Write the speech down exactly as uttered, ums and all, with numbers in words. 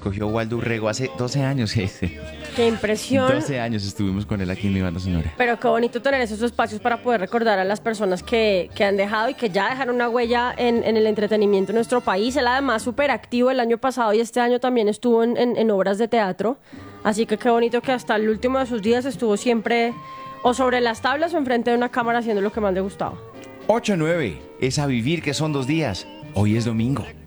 escogió Waldo Urrego hace doce años. Qué impresión. doce años estuvimos con él aquí en mi banda sonora. Pero qué bonito tener esos espacios para poder recordar a las personas que, que han dejado y que ya dejaron una huella en, en el entretenimiento en nuestro país. Él además súper activo el año pasado y este año también estuvo en, en, en obras de teatro. Así que qué bonito que hasta el último de sus días estuvo siempre o sobre las tablas o enfrente de una cámara haciendo lo que más le gustaba. ocho nueve, es a vivir que son dos días. Hoy es domingo.